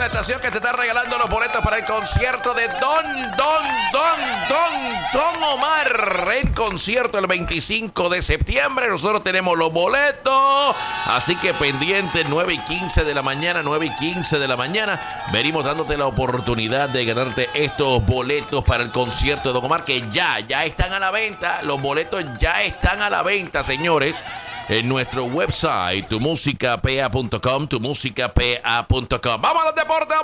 estación que te está regalando los boletos para el concierto de Don Omar. El concierto el 25 de septiembre. Nosotros tenemos los boletos. Así que pendiente, 9:15 de la mañana. Venimos dándote la oportunidad de ganarte estos boletos para el concierto de Don Omar, que ya están a la venta. Los boletos ya están a la venta, señores, en nuestro website, tumusicapa.com. Vamos a los deportes.